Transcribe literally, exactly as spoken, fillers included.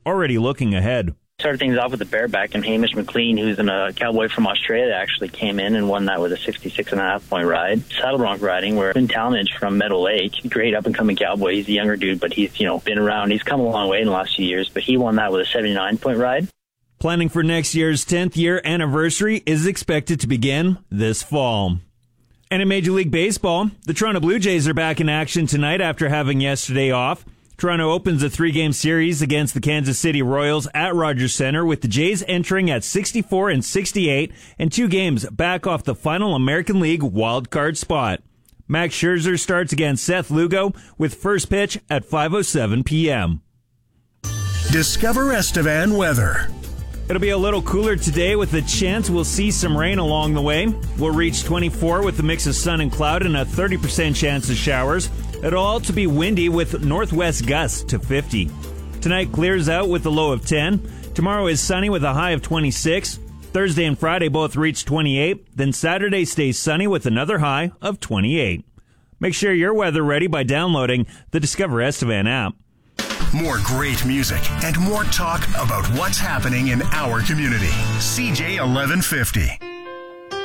already looking ahead. Started things off with the bareback, and Hamish McLean, who's a cowboy from Australia, actually came in and won that with a sixty-six and a half point ride. Saddle bronc riding, where Quinn Talmadge from Meadow Lake, great up-and-coming cowboy. He's a younger dude, but he's, you know, been around. He's come a long way in the last few years, but he won that with a seventy-nine point ride. Planning for next year's tenth year anniversary is expected to begin this fall. And in Major League Baseball, the Toronto Blue Jays are back in action tonight after having yesterday off. Toronto opens a three-game series against the Kansas City Royals at Rogers Center, with the Jays entering at sixty-four and sixty-eight and two games back off the final American League wildcard spot. Max Scherzer starts against Seth Lugo with first pitch at five oh seven p.m. Discover Estevan weather. It'll be a little cooler today with a chance we'll see some rain along the way. We'll reach twenty-four with a mix of sun and cloud and a thirty percent chance of showers. It'll also be windy with northwest gusts to fifty. Tonight clears out with a low of ten. Tomorrow is sunny with a high of twenty-six. Thursday and Friday both reach twenty-eight. Then Saturday stays sunny with another high of twenty-eight. Make sure you're weather ready by downloading the Discover Estevan app. More great music and more talk about what's happening in our community. C J eleven fifty.